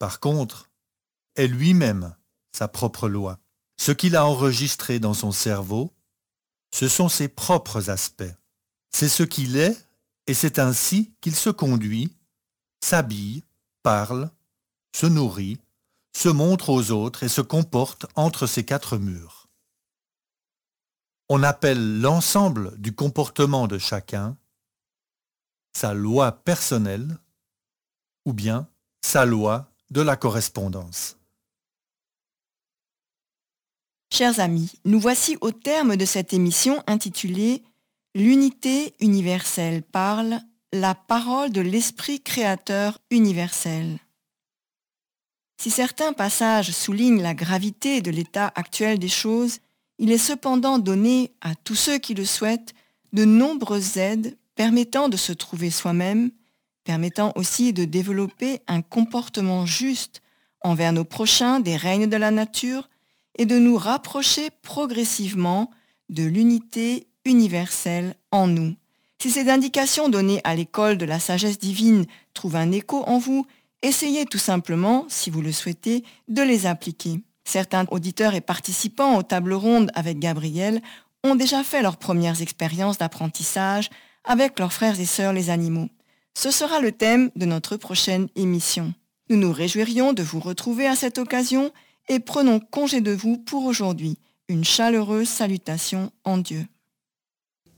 par contre, est lui-même sa propre loi. Ce qu'il a enregistré dans son cerveau, ce sont ses propres aspects. C'est ce qu'il est et c'est ainsi qu'il se conduit, s'habille, parle, se nourrit, se montre aux autres et se comporte entre ces quatre murs. On appelle l'ensemble du comportement de chacun sa loi personnelle ou bien sa loi de la correspondance. Chers amis, nous voici au terme de cette émission intitulée « L'unité universelle parle, la parole de l'Esprit créateur universel ». Si certains passages soulignent la gravité de l'état actuel des choses, il est cependant donné à tous ceux qui le souhaitent de nombreuses aides permettant de se trouver soi-même, permettant aussi de développer un comportement juste envers nos prochains des règnes de la nature et de nous rapprocher progressivement de l'unité universelle en nous. Si ces indications données à l'école de la sagesse divine trouvent un écho en vous, essayez tout simplement, si vous le souhaitez, de les appliquer. Certains auditeurs et participants aux tables rondes avec Gabriel ont déjà fait leurs premières expériences d'apprentissage avec leurs frères et sœurs les animaux. Ce sera le thème de notre prochaine émission. Nous nous réjouirions de vous retrouver à cette occasion et prenons congé de vous pour aujourd'hui. Une chaleureuse salutation en Dieu.